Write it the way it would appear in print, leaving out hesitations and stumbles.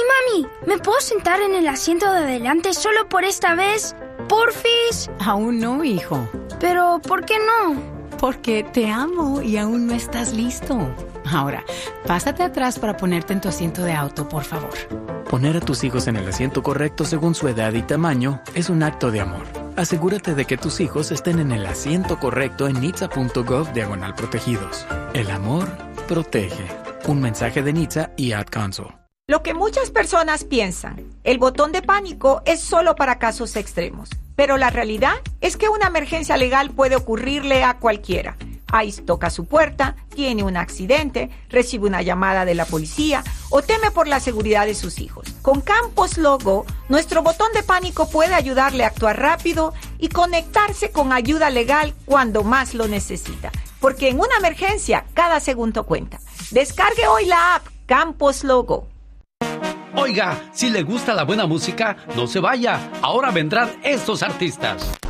mami, ¿me puedo sentar en el asiento de adelante solo por esta vez? ¡Porfis! Aún no, hijo. ¿Pero por qué no? Porque te amo y aún no estás listo. Ahora, pásate atrás para ponerte en tu asiento de auto, por favor. Poner a tus hijos en el asiento correcto según su edad y tamaño es un acto de amor. Asegúrate de que tus hijos estén en el asiento correcto en nhtsa.gov/protegidos. El amor protege. Un mensaje de NHTSA y Ad Council. Lo que muchas personas piensan, el botón de pánico es solo para casos extremos. Pero la realidad es que una emergencia legal puede ocurrirle a cualquiera. ICE toca su puerta, tiene un accidente, recibe una llamada de la policía o teme por la seguridad de sus hijos. Con Campos Logo, nuestro botón de pánico puede ayudarle a actuar rápido y conectarse con ayuda legal cuando más lo necesita. Porque en una emergencia, cada segundo cuenta. Descargue hoy la app Campos Logo. Oiga, si le gusta la buena música, no se vaya. Ahora vendrán estos artistas.